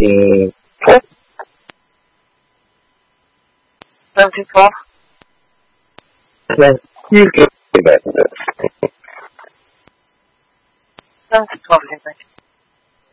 52. Men hur kan det vara? 52 blir det.